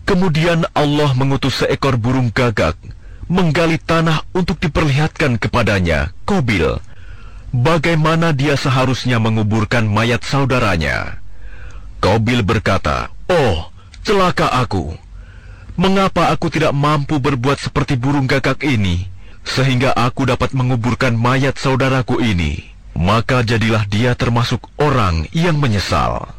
Kemudian Allah mengutus seekor burung gagak menggali tanah untuk diperlihatkan kepadanya, Qabil, bagaimana dia seharusnya menguburkan mayat saudaranya. Qabil berkata, "Oh, celaka aku. Mengapa aku tidak mampu berbuat seperti burung gagak ini, sehingga aku dapat menguburkan mayat saudaraku ini?" Maka jadilah dia termasuk orang yang menyesal.